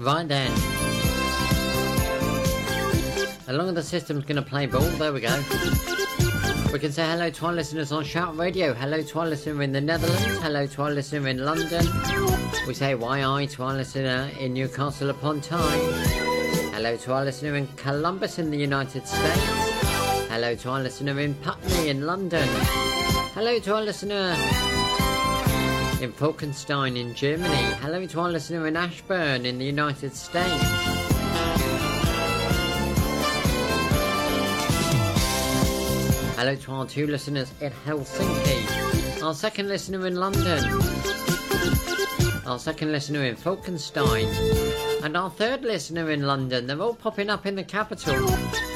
Right then. As long as the system's going to play ball, there we go. We can say hello to our listeners on Shout Radio, hello to our listener in the Netherlands, hello to our listener in London. We say YI to our listener in Newcastle upon Tyne. Hello to our listener in Columbus in the United States. Hello to our listener in Putney in London. Hello to our listener in Falkenstein in Germany. Hello to our listener in Ashburn in the United States. Hello to our 2 listeners in Helsinki. Our 2nd listener in London. Our 2nd listener in Falkenstein. And our 3rd listener in London. They're all popping up in the capital.